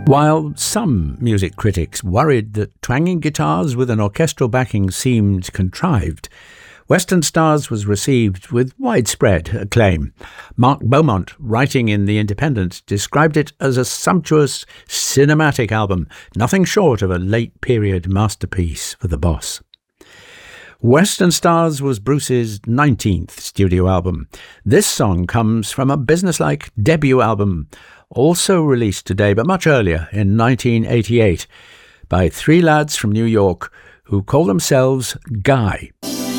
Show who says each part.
Speaker 1: While some music critics worried that twanging guitars with an orchestral backing seemed contrived, Western Stars was received with widespread acclaim. Mark Beaumont, writing in The Independent, described it as a sumptuous, cinematic album, nothing short of a late-period masterpiece for the boss. Western Stars was Bruce's 19th studio album. This song comes from a businesslike debut album, also released today but much earlier in 1988, by three lads from New York who call themselves Guy.